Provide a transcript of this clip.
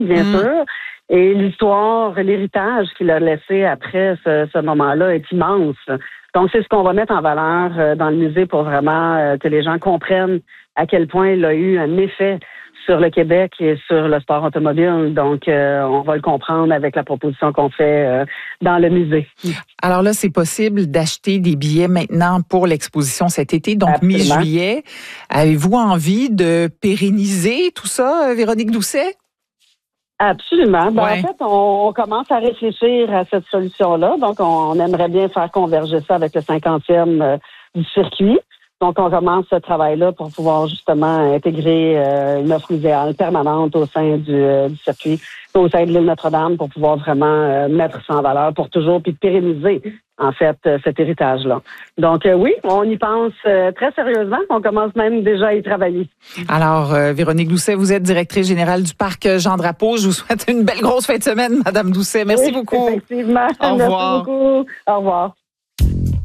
bien sûr. Et l'histoire, l'héritage qu'il a laissé après ce moment-là est immense. Donc, c'est ce qu'on va mettre en valeur dans le musée pour vraiment que les gens comprennent à quel point il a eu un effet sur le Québec et sur le sport automobile. Donc, on va le comprendre avec la proposition qu'on fait dans le musée. Alors là, c'est possible d'acheter des billets maintenant pour l'exposition cet été, donc Absolument. mi-juillet. Avez-vous envie de pérenniser tout ça, Véronique Doucet? Absolument. Ben, Ouais. En fait, on commence à réfléchir à cette solution-là. Donc, on aimerait bien faire converger ça avec le 50e du circuit. Donc, on commence ce travail-là pour pouvoir justement intégrer une offre muséale permanente au sein du circuit, au sein de l'île Notre-Dame, pour pouvoir vraiment mettre ça en valeur pour toujours, puis pérenniser, en fait, cet héritage-là. Donc, oui, on y pense très sérieusement. On commence même déjà à y travailler. Alors, Véronique Doucet, vous êtes directrice générale du Parc Jean-Drapeau. Je vous souhaite une belle grosse fin de semaine, Madame Doucet. Merci beaucoup. Effectivement. Au revoir. Merci beaucoup. Au revoir.